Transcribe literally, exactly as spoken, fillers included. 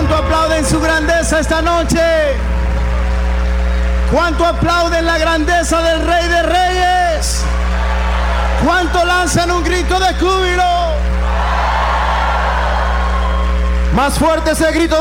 ¿Cuánto aplauden su grandeza esta noche? ¿Cuánto aplauden la grandeza del Rey de Reyes? ¿Cuánto lanzan un grito de júbilo? Más fuerte ese grito.